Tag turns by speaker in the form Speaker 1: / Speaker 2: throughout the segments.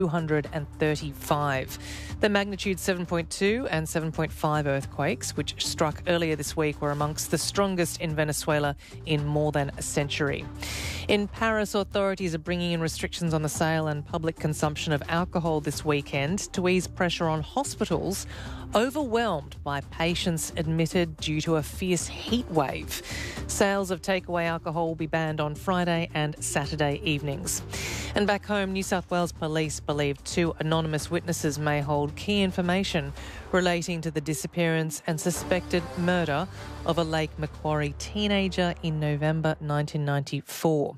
Speaker 1: 235. The magnitude 7.2 and 7.5 earthquakes, which struck earlier this week, were amongst the strongest in Venezuela in more than a century. In Paris, authorities are bringing in restrictions on the sale and public consumption of alcohol this weekend to ease pressure on hospitals overwhelmed by patients admitted due to a fierce heat wave. Sales of takeaway alcohol will be banned on Friday and Saturday evenings. And back home, New South Wales Police believe two anonymous witnesses may hold key information relating to the disappearance and suspected murder of a Lake Macquarie teenager in November 1994.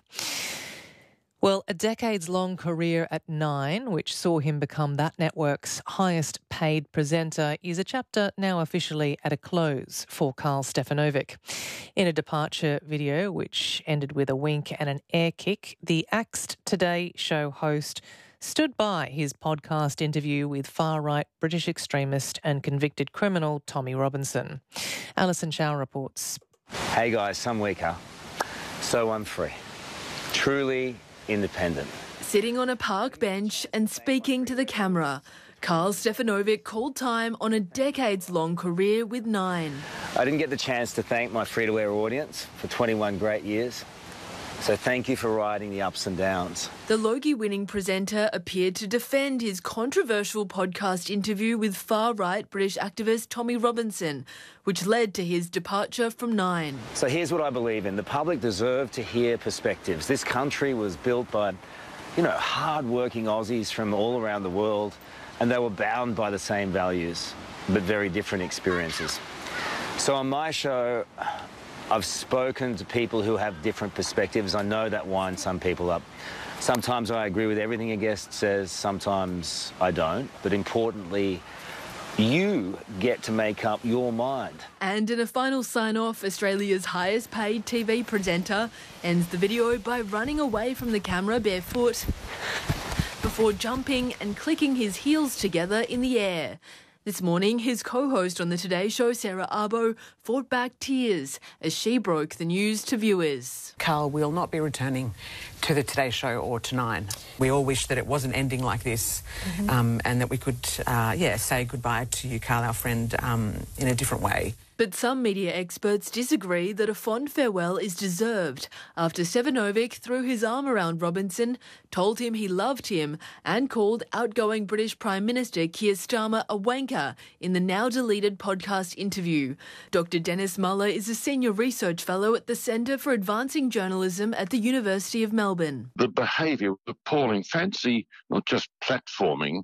Speaker 1: Well, a decades-long career at Nine, which saw him become that network's highest-paid presenter, is a chapter now officially at a close for Karl Stefanovic. In a departure video, which ended with a wink and an air kick, the Axed Today show host stood by his podcast interview with far-right British extremist and convicted criminal Tommy Robinson. Alison Chow reports.
Speaker 2: Hey guys, some weaker, so I'm free. Truly independent.
Speaker 3: Sitting on a park bench and speaking to the camera, Karl Stefanovic called time on a decades-long career with Nine.
Speaker 2: I didn't get the chance to thank my free-to-air audience for 21 great years. So thank you for riding the ups and downs.
Speaker 3: The Logie-winning presenter appeared to defend his controversial podcast interview with far-right British activist Tommy Robinson, which led to his departure from Nine.
Speaker 2: So here's what I believe in. The public deserve to hear perspectives. This country was built by, hard-working Aussies from all around the world, and they were bound by the same values, but very different experiences. So on my show, I've spoken to people who have different perspectives. I know that winds some people up. Sometimes I agree with everything a guest says, sometimes I don't. But importantly, you get to make up your mind.
Speaker 3: And in a final sign-off, Australia's highest-paid TV presenter ends the video by running away from the camera barefoot before jumping and clicking his heels together in the air. This morning, his co-host on the Today Show, Sarah Arbo, fought back tears as she broke the news to viewers.
Speaker 4: Karl will not be returning to the Today Show or to Nine. We all wish that it wasn't ending like this, and that we could, say goodbye to you, Karl, our friend, in a different way.
Speaker 3: But some media experts disagree that a fond farewell is deserved after Stefanovic threw his arm around Robinson, told him he loved him and called outgoing British Prime Minister Keir Starmer a wanker in the now-deleted podcast interview. Dr Dennis Muller is a senior research fellow at the Centre for Advancing Journalism at the University of Melbourne.
Speaker 5: The behaviour was appalling. Fancy not just platforming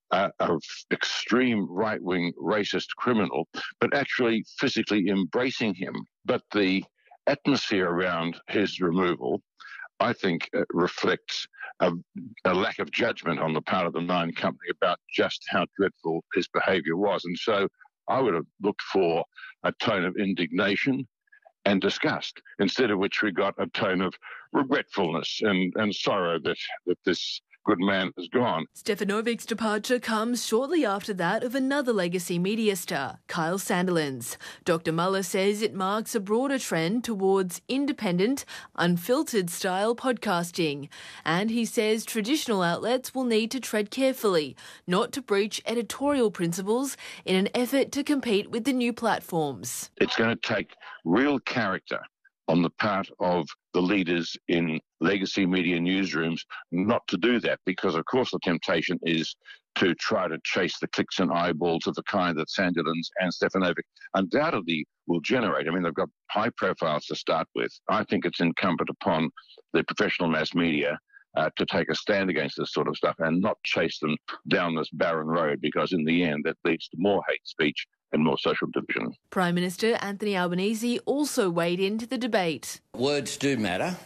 Speaker 5: of extreme right-wing racist criminal, but actually physically embracing him. But the atmosphere around his removal, I think, reflects a lack of judgment on the part of the Nine company about just how dreadful his behaviour was. And so I would have looked for a tone of indignation and disgust, instead of which we got a tone of regretfulness and sorrow that this good man has gone.
Speaker 3: Stefanovic's departure comes shortly after that of another legacy media star, Kyle Sandilands. Dr Muller says it marks a broader trend towards independent, unfiltered style podcasting. And he says traditional outlets will need to tread carefully, not to breach editorial principles in an effort to compete with the new platforms.
Speaker 5: It's going to take real character on the part of the leaders in legacy media newsrooms not to do that, because of course the temptation is to try to chase the clicks and eyeballs of the kind that Sandilands and Stefanovic undoubtedly will generate. I mean, they've got high profiles to start with. I think it's incumbent upon the professional mass media to take a stand against this sort of stuff and not chase them down this barren road, because in the end that leads to more hate speech and more social division.
Speaker 3: Prime Minister Anthony Albanese also weighed into the debate.
Speaker 6: Words do matter,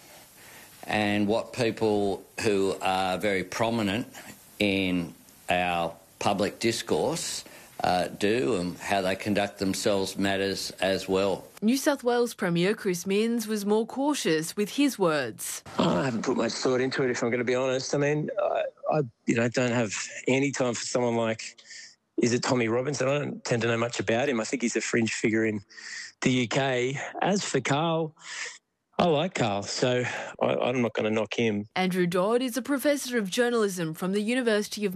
Speaker 6: and what people who are very prominent in our public discourse do and how they conduct themselves matters as well.
Speaker 3: New South Wales Premier Chris Minns was more cautious with his words.
Speaker 7: I haven't put much thought into it, if I'm going to be honest. I mean, I don't have any time for someone like, is it Tommy Robinson? I don't tend to know much about him. I think he's a fringe figure in the UK. As for Karl, I like Carl, so I'm not going to knock him.
Speaker 3: Andrew Dodd is a professor of journalism from the University of